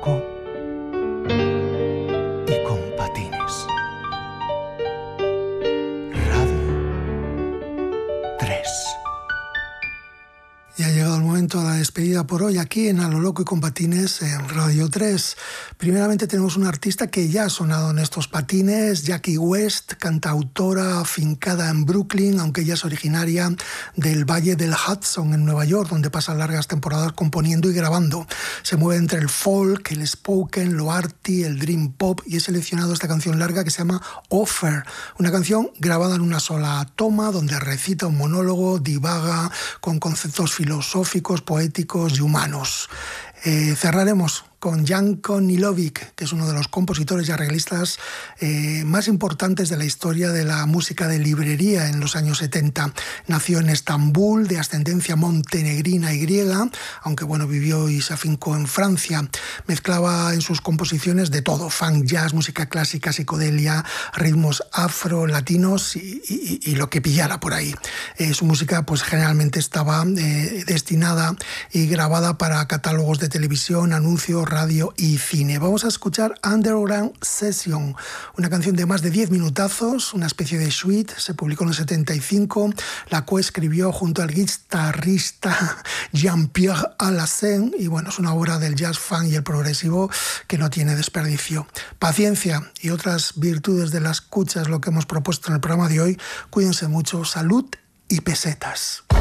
loco y con patines. Radio 3. Y ha llegado el momento de la despedida por hoy aquí en A lo Loco y con Patines en Radio 3. Primeramente tenemos una artista que ya ha sonado en estos patines, Jackie West, cantautora afincada en Brooklyn, aunque ella es originaria del Valle del Hudson en Nueva York, donde pasa largas temporadas componiendo y grabando. Se mueve entre el folk, el spoken, lo arty, el dream pop, y he seleccionado esta canción larga que se llama Offer, una canción grabada en una sola toma donde recita un monólogo, divaga con conceptos filosóficos, poéticos y humanos. Cerraremos con Janko Nilovic, que es uno de los compositores y arreglistas más importantes de la historia de la música de librería en los años 70. Nació en Estambul, de ascendencia montenegrina y griega, aunque bueno, vivió y se afincó en Francia. Mezclaba en sus composiciones de todo: funk, jazz, música clásica, psicodelia, ritmos afro, latinos y lo que pillara por ahí. Su música pues generalmente estaba destinada y grabada para catálogos de televisión, anuncios, radio y cine. Vamos a escuchar Underground Session, una canción de más de 10 minutazos, una especie de suite. Se publicó en el 75, la coescribió junto al guitarrista Jean-Pierre Alassane, y bueno, es una obra del jazz, funk y el progresivo que no tiene desperdicio. Paciencia y otras virtudes de la escucha es lo que hemos propuesto en el programa de hoy. Cuídense mucho, salud y pesetas.